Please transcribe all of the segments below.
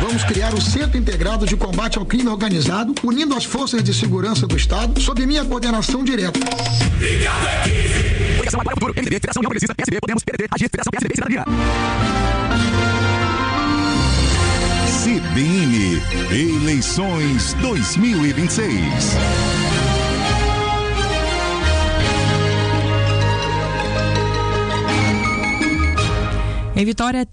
Vamos criar o Centro Integrado de Combate ao Crime Organizado, unindo as forças de segurança do Estado, sob minha coordenação direta. Ligado é 15. Coligação Agora Futuro, MDB, Federação União Progressista, PSB, Podemos, PDT, AGIR, Federação PSB e Cidadania. CBN, eleições 2026. Em Vitória,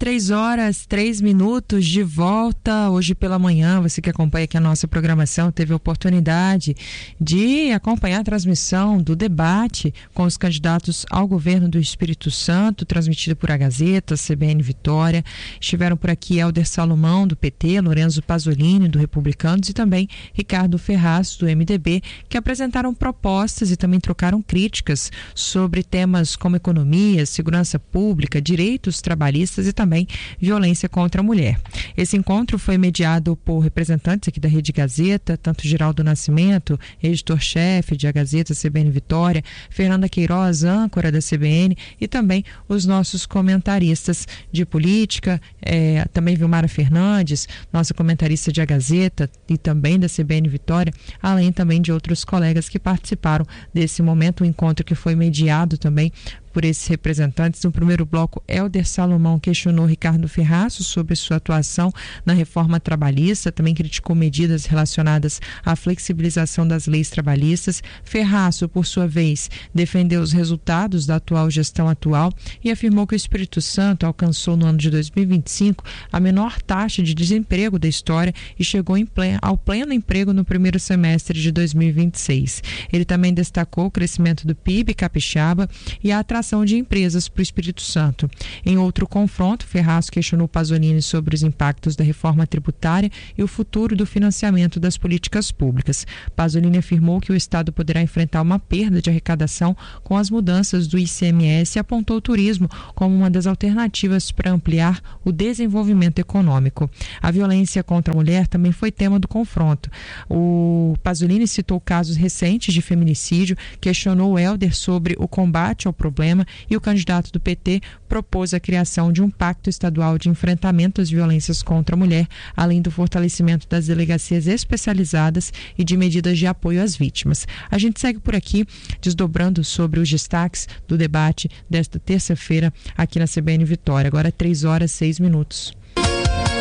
3h03, de volta hoje pela manhã. Você que acompanha aqui a nossa programação teve a oportunidade de acompanhar a transmissão do debate com os candidatos ao governo do Espírito Santo, transmitido por a Gazeta, CBN Vitória. Estiveram por aqui Helder Salomão, do PT, Lorenzo Pasolini, do Republicanos, e também Ricardo Ferraz, do MDB, que apresentaram propostas e também trocaram críticas sobre temas como economia, segurança pública, direitos trabalhistas e também violência contra a mulher. Esse encontro foi mediado por representantes aqui da Rede Gazeta, tanto Geraldo Nascimento, editor-chefe de A Gazeta, CBN Vitória, Fernanda Queiroz, âncora da CBN, e também os nossos comentaristas de política, também Vilmara Fernandes, nossa comentarista de A Gazeta e também da CBN Vitória, além também de outros colegas que participaram desse momento, um encontro que foi mediado também por esses representantes. No primeiro bloco, Helder Salomão questionou Ricardo Ferraço sobre sua atuação na reforma trabalhista, também criticou medidas relacionadas à flexibilização das leis trabalhistas. Ferraço, por sua vez, defendeu os resultados da atual gestão e afirmou que o Espírito Santo alcançou no ano de 2025 a menor taxa de desemprego da história e chegou ao pleno emprego no primeiro semestre de 2026. Ele também destacou o crescimento do PIB capixaba e a atração de empresas para o Espírito Santo. Em outro confronto, Ferraz questionou Pasolini sobre os impactos da reforma tributária e o futuro do financiamento das políticas públicas. Pasolini afirmou que o Estado poderá enfrentar uma perda de arrecadação com as mudanças do ICMS e apontou o turismo como uma das alternativas para ampliar o desenvolvimento econômico. A violência contra a mulher também foi tema do confronto. O Pasolini citou casos recentes de feminicídio, questionou o Helder sobre o combate ao problema e o candidato do PT propôs a criação de um pacto estadual de enfrentamento às violências contra a mulher, além do fortalecimento das delegacias especializadas e de medidas de apoio às vítimas. A gente segue por aqui desdobrando sobre os destaques do debate desta terça-feira aqui na CBN Vitória. Agora 3h06.